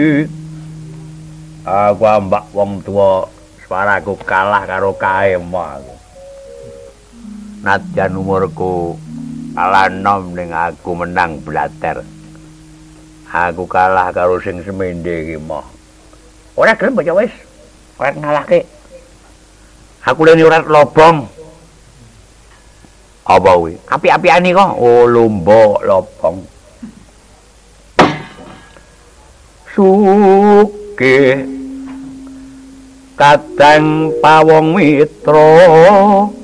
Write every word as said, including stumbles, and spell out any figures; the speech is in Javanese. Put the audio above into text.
Aku ambak wong tua suaraku kalah karo kaema aku. Nadyan umurku kalah nom ning aku menang blater. Aku kalah karo sing semende iki mah. Ora gelem bocah wis. Ora ngalahke. Aku lene urat lobong. Apa kuwi? Api-apiane kok. Oh, lomba lobong. Suke kadang pawong mitra